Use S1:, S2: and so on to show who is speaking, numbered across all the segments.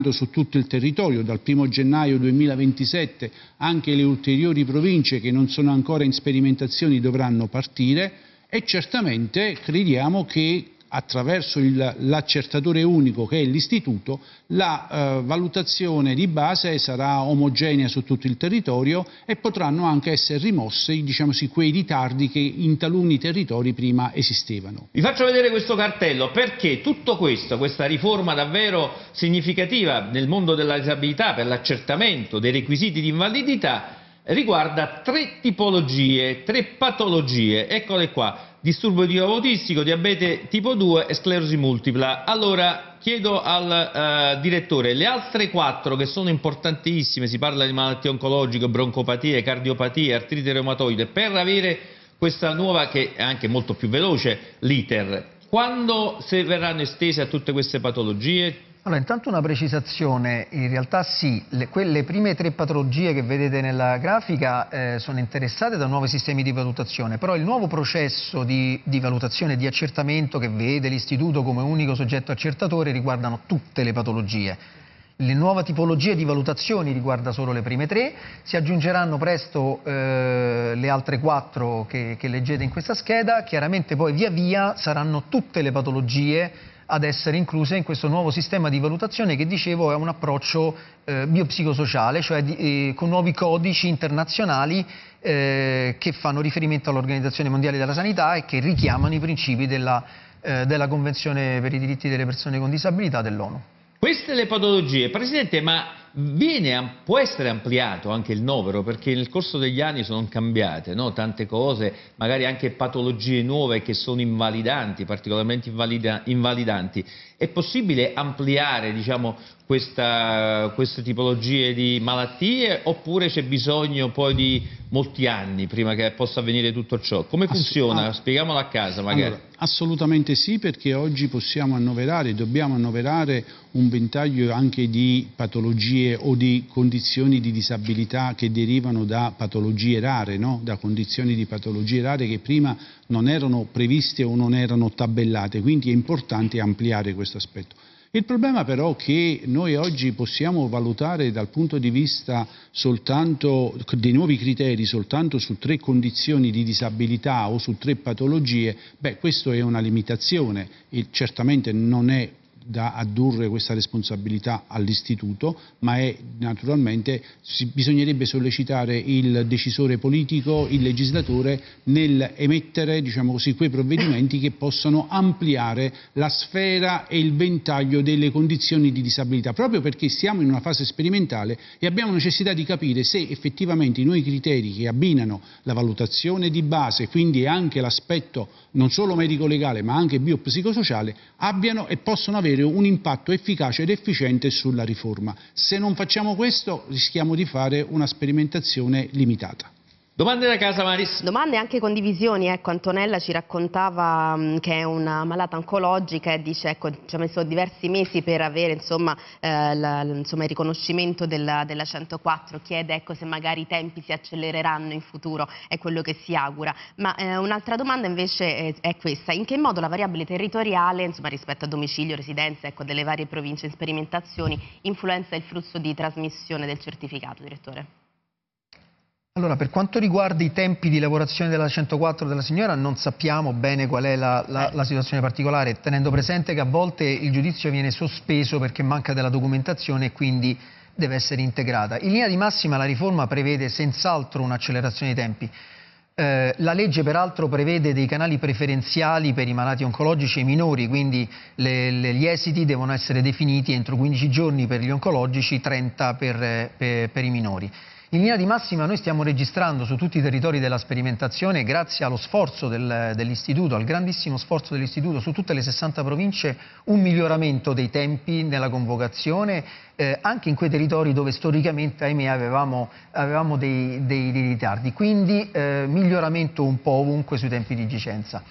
S1: su tutto il territorio. Dal 1° gennaio 2027 anche le ulteriori province che non sono ancora in sperimentazioni dovranno partire e certamente crediamo che attraverso l'accertatore unico che è l'istituto, la valutazione di base sarà omogenea su tutto il territorio e potranno anche essere rimossi, diciamo, quei ritardi che in taluni territori prima esistevano.
S2: Vi faccio vedere questo cartello perché tutto questo, questa riforma davvero significativa nel mondo della disabilità per l'accertamento dei requisiti di invalidità riguarda 3 tipologie, 3 patologie, eccole qua: disturbo autistico, diabete tipo 2 e sclerosi multipla. Allora chiedo al direttore, le altre 4 che sono importantissime, si parla di malattie oncologiche, broncopatie, cardiopatie, artrite reumatoide, per avere questa nuova, che è anche molto più veloce, l'iter, quando verranno estese a tutte queste patologie?
S3: Allora, intanto una precisazione: in realtà sì, quelle prime 3 patologie che vedete nella grafica sono interessate da nuovi sistemi di valutazione, però il nuovo processo di valutazione e di accertamento che vede l'istituto come unico soggetto accertatore riguardano tutte le patologie. Le nuove tipologie di valutazioni riguarda solo le prime 3, si aggiungeranno presto le altre 4 che leggete in questa scheda, chiaramente poi via via saranno tutte le patologie ad essere incluse in questo nuovo sistema di valutazione che, dicevo, è un approccio biopsicosociale, cioè con nuovi codici internazionali che fanno riferimento all'Organizzazione Mondiale della Sanità e che richiamano i principi della Convenzione per i diritti delle persone con disabilità dell'ONU.
S2: Queste le patologie, Presidente, ma può essere ampliato anche il novero, perché nel corso degli anni sono cambiate, no? Tante cose, magari anche patologie nuove che sono invalidanti, particolarmente invalidanti. È possibile ampliare, diciamo, queste tipologie di malattie, oppure c'è bisogno poi di molti anni prima che possa avvenire tutto ciò? Come funziona? Spieghiamolo a casa magari.
S1: Allora, assolutamente sì, perché oggi possiamo annoverare, dobbiamo annoverare un ventaglio anche di patologie o di condizioni di disabilità che derivano da patologie rare, no? Da condizioni di patologie rare che prima non erano previste o non erano tabellate, quindi è importante ampliare questo aspetto. Il problema però è che noi oggi possiamo valutare dal punto di vista soltanto dei nuovi criteri soltanto su 3 condizioni di disabilità o su 3 patologie, questo è una limitazione e certamente non è da addurre questa responsabilità all'istituto, ma è naturalmente bisognerebbe sollecitare il decisore politico, il legislatore, nel emettere, diciamo così, quei provvedimenti che possano ampliare la sfera e il ventaglio delle condizioni di disabilità, proprio perché siamo in una fase sperimentale e abbiamo necessità di capire se effettivamente i nuovi criteri che abbinano la valutazione di base, quindi anche l'aspetto non solo medico-legale ma anche biopsicosociale, abbiano e possono avere un impatto efficace ed efficiente sulla riforma. Se non facciamo questo rischiamo di fare una sperimentazione limitata.
S2: Domande da casa, Maris?
S4: Domande e anche condivisioni. Ecco, Antonella ci raccontava che è una malata oncologica e dice, ecco, ci ha messo diversi mesi per avere insomma, il riconoscimento della 104, chiede, ecco, se magari i tempi si accelereranno in futuro, è quello che si augura. Ma un'altra domanda invece è questa: in che modo la variabile territoriale, insomma, rispetto a domicilio, residenza, ecco, delle varie province in sperimentazioni, influenza il flusso di trasmissione del certificato, direttore?
S3: Allora, per quanto riguarda i tempi di lavorazione della 104 della signora, non sappiamo bene qual è la situazione particolare, tenendo presente che a volte il giudizio viene sospeso perché manca della documentazione e quindi deve essere integrata. In linea di massima la riforma prevede senz'altro un'accelerazione dei tempi. La legge peraltro prevede dei canali preferenziali per i malati oncologici e i minori, quindi gli esiti devono essere definiti entro 15 giorni per gli oncologici, 30 per i minori. In linea di massima noi stiamo registrando su tutti i territori della sperimentazione, grazie allo sforzo dell'istituto, al grandissimo sforzo dell'istituto su tutte le 60 province, un miglioramento dei tempi nella convocazione, anche in quei territori dove storicamente, ahimè, avevamo dei ritardi. Quindi miglioramento un po' ovunque sui tempi di giacenza.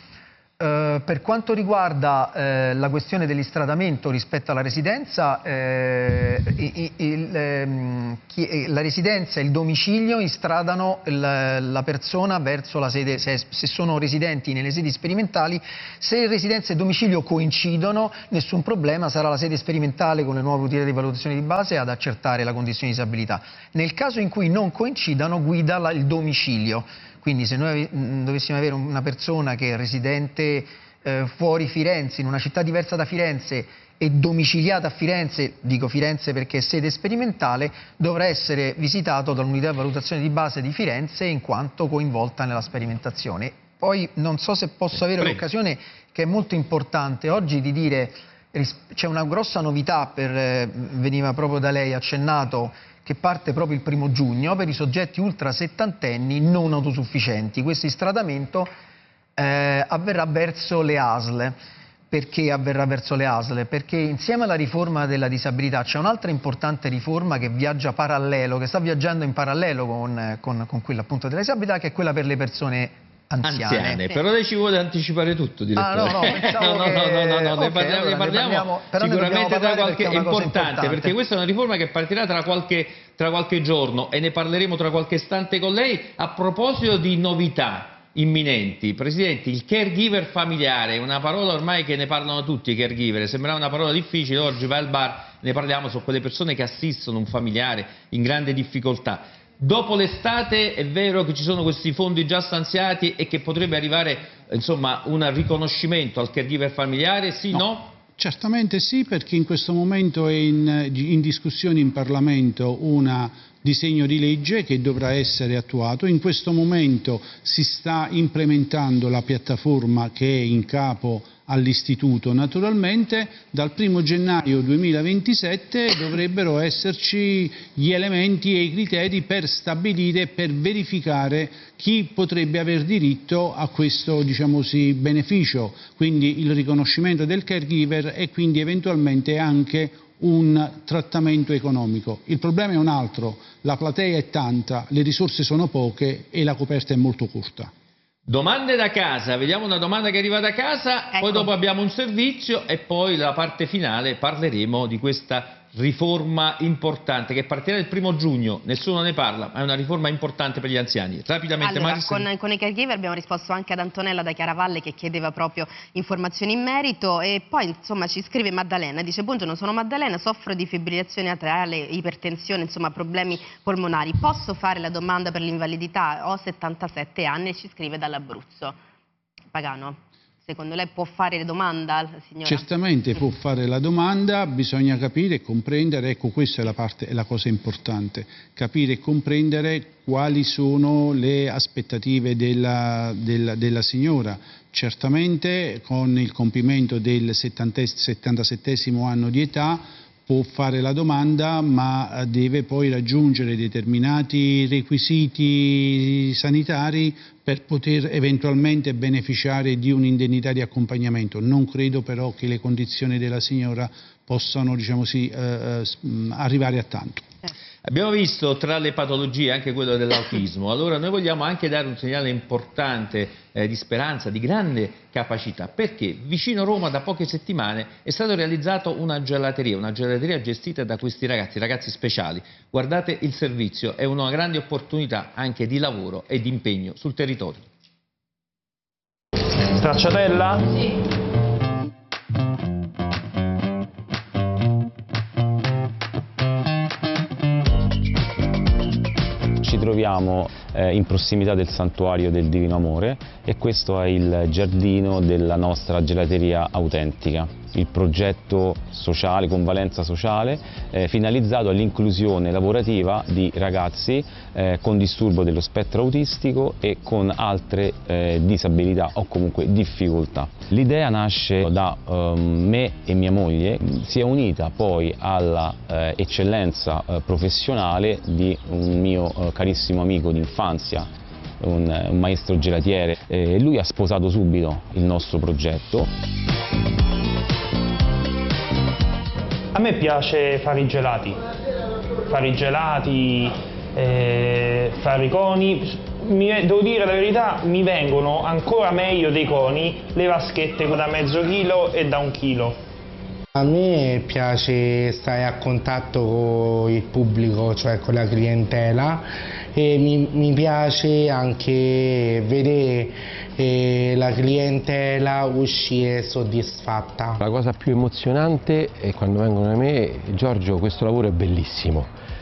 S3: Per quanto riguarda la questione dell'istradamento rispetto alla residenza, la residenza e il domicilio istradano la persona verso la sede, se sono residenti nelle sedi sperimentali. Se residenza e domicilio coincidono, nessun problema, sarà la sede sperimentale con le nuove utili di valutazione di base ad accertare la condizione di disabilità. Nel caso in cui non coincidano, guida il domicilio. Quindi se noi dovessimo avere una persona che è residente fuori Firenze, in una città diversa da Firenze, e domiciliata a Firenze, dico Firenze perché è sede sperimentale, dovrà essere visitato dall'unità di valutazione di base di Firenze in quanto coinvolta nella sperimentazione. Poi non so se posso avere l'occasione, che è molto importante oggi, di dire, c'è una grossa novità, veniva proprio da lei accennato, che parte proprio il 1° giugno per i soggetti ultra settantenni non autosufficienti. Questo istradamento avverrà verso le ASL. Perché avverrà verso le ASL? Perché insieme alla riforma della disabilità c'è un'altra importante riforma che viaggia parallelo, che sta viaggiando in parallelo con quella appunto della disabilità, che è quella per le persone anziane.
S2: Però lei ci vuole anticipare tutto, direttore.
S3: Ne
S2: parliamo sicuramente tra qualche importante, perché questa è una riforma che partirà tra qualche giorno e ne parleremo tra qualche istante con lei. A proposito di novità imminenti, Presidente, il caregiver familiare, una parola ormai che ne parlano tutti, i caregiver, sembrava una parola difficile, oggi vai al bar, ne parliamo, sono quelle persone che assistono un familiare in grande difficoltà. Dopo l'estate è vero che ci sono questi fondi già stanziati e che potrebbe arrivare, insomma, un riconoscimento al caregiver familiare, sì, no?
S1: Certamente sì, perché in questo momento è in discussione in Parlamento un disegno di legge che dovrà essere attuato. In questo momento si sta implementando la piattaforma che è in capo all'Istituto. Naturalmente dal 1° gennaio 2027 dovrebbero esserci gli elementi e i criteri per stabilire, per verificare chi potrebbe aver diritto a questo, diciamo così, beneficio, quindi il riconoscimento del caregiver e quindi eventualmente anche un trattamento economico. Il problema è un altro, la platea è tanta, le risorse sono poche e la coperta è molto corta.
S2: Domande da casa, vediamo una domanda che arriva da casa, ecco. Poi dopo abbiamo un servizio e poi la parte finale parleremo di questa riforma importante che partirà il 1° giugno, nessuno ne parla, ma è una riforma importante per gli anziani. Rapidamente,
S4: allora, con i caregiver abbiamo risposto anche ad Antonella da Chiaravalle che chiedeva proprio informazioni in merito, e poi insomma ci scrive Maddalena, dice: buongiorno, sono Maddalena, soffro di fibrillazione atriale, ipertensione, insomma problemi polmonari, posso fare la domanda per l'invalidità? Ho 77 anni e ci scrive dall'Abruzzo. Pagano, secondo lei può fare la domanda, signora?
S1: Certamente può fare la domanda, bisogna capire e comprendere, ecco, questa è la cosa importante, capire e comprendere quali sono le aspettative della signora. Certamente con il compimento del 77° anno di età può fare la domanda, ma deve poi raggiungere determinati requisiti sanitari per poter eventualmente beneficiare di un'indennità di accompagnamento. Non credo però che le condizioni della signora possano, diciamo così, arrivare a tanto.
S2: Abbiamo visto tra le patologie anche quello dell'autismo, allora noi vogliamo anche dare un segnale importante di speranza, di grande capacità, perché vicino Roma da poche settimane è stato realizzato una gelateria gestita da questi ragazzi speciali. Guardate il servizio, è una grande opportunità anche di lavoro e di impegno sul territorio.
S5: Stracciatella? Sì. Ci troviamo in prossimità del santuario del Divino Amore e questo è il giardino della nostra gelateria autentica. Il progetto sociale, con valenza sociale, finalizzato all'inclusione lavorativa di ragazzi con disturbo dello spettro autistico e con altre disabilità o comunque difficoltà. L'idea nasce da me e mia moglie, si è unita poi alla eccellenza professionale di un mio carissimo amico d'infanzia, un maestro gelatiere. Lui ha sposato subito il nostro progetto.
S6: A me piace fare i gelati, fare i coni. Devo dire la verità, mi vengono ancora meglio dei coni le vaschette da mezzo chilo e da 1 chilo.
S7: A me piace stare a contatto con il pubblico, cioè con la clientela, e mi piace anche vedere la clientela uscire soddisfatta.
S8: La cosa più emozionante è quando vengono da me: Giorgio, questo lavoro è bellissimo.